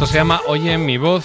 Esto se llama Oye mi voz,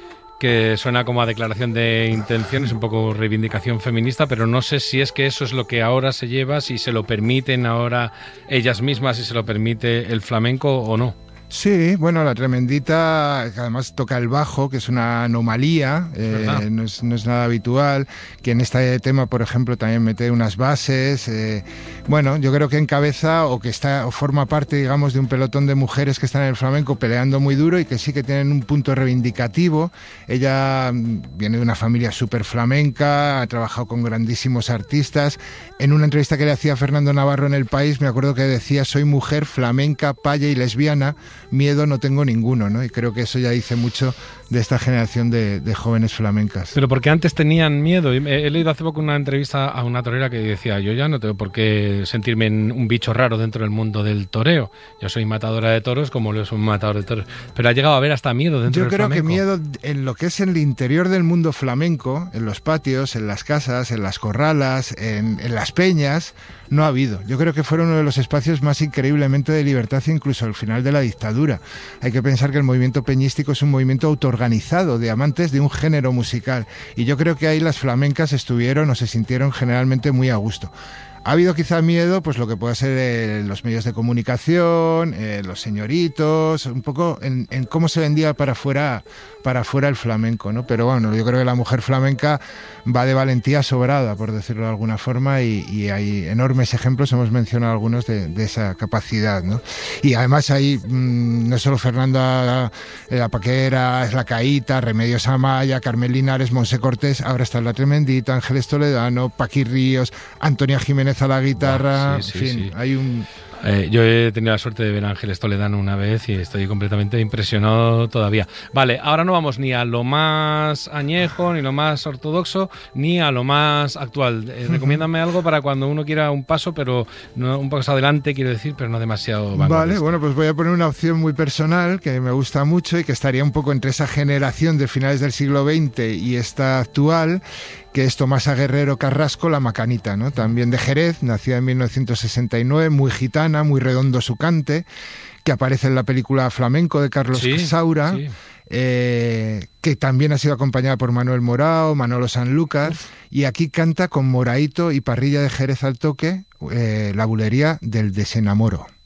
que suena como a declaración de intenciones, un poco reivindicación feminista, pero no sé si es que eso es lo que ahora se lleva, si se lo permiten ahora ellas mismas, si se lo permite el flamenco o no. Sí, bueno, la Tremendita, que además toca el bajo, que es una anomalía, no es nada habitual, que en este tema, por ejemplo, también mete unas bases, bueno, yo creo que encabeza o forma parte, digamos, de un pelotón de mujeres que están en el flamenco peleando muy duro y que sí que tienen un punto reivindicativo. Ella viene de una familia súper flamenca, ha trabajado con grandísimos artistas. En una entrevista que le hacía Fernando Navarro en El País, me acuerdo que decía: soy mujer flamenca, paya y lesbiana, miedo no tengo ninguno, ¿no? Y creo que eso ya dice mucho de esta generación de jóvenes flamencas. Pero porque antes tenían miedo. He leído hace poco una entrevista a una torera que decía: yo ya no tengo por qué sentirme un bicho raro dentro del mundo del toreo. Yo soy matadora de toros como lo soy un matador de toros. Pero ha llegado a haber hasta miedo dentro del flamenco. Yo creo que miedo en lo que es el interior del mundo flamenco, en los patios, en las casas, en las corralas, en las peñas, no ha habido. Yo creo que fueron uno de los espacios más increíblemente de libertad, incluso al final de la dictadura. Hay que pensar que el movimiento peñístico es un movimiento autoorganizado de amantes de un género musical, y yo creo que ahí las flamencas estuvieron o se sintieron generalmente muy a gusto. Ha habido quizá miedo, pues lo que pueda ser los medios de comunicación, los señoritos, un poco en cómo se vendía para afuera el flamenco, ¿no? Pero bueno, yo creo que la mujer flamenca va de valentía sobrada, por decirlo de alguna forma, y hay enormes ejemplos, hemos mencionado algunos de esa capacidad, ¿no? Y además hay no solo Fernanda la Paquera, es la Caíta, Remedios Amaya, Carmen Linares, Monse Cortés, ahora está la Tremendita, Ángeles Toledano, Paqui Ríos, Antonia Jiménez a la guitarra, en fin, hay un... Yo he tenido la suerte de ver a Ángeles Toledano una vez y estoy completamente impresionado todavía. Vale, ahora no vamos ni a lo más añejo, ni lo más ortodoxo, ni a lo más actual. Recomiéndame algo para cuando uno quiera un paso, pero no, un paso adelante, quiero decir, pero no demasiado vanguardista. Vale, bueno, pues voy a poner una opción muy personal que me gusta mucho y que estaría un poco entre esa generación de finales del siglo XX y esta actual, que es Tomasa Guerrero Carrasco, la Macanita, ¿no? También de Jerez, nacida en 1969, muy gitana, muy redondo su cante, que aparece en la película Flamenco de Carlos Saura, que también ha sido acompañada por Manuel Morao, Manolo Sanlúcar, y aquí canta con Moraito y Parrilla de Jerez al toque, la bulería del desenamoro.